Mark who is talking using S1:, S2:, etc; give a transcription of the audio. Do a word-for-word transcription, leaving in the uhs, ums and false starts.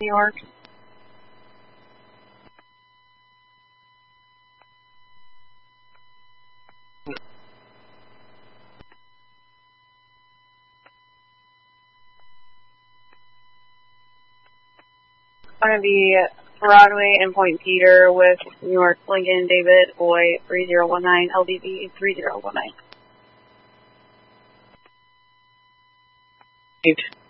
S1: New York. Going to be Broadway and Point Peter with New York Lincoln David Boy three zero one nine L D V three zero one nine.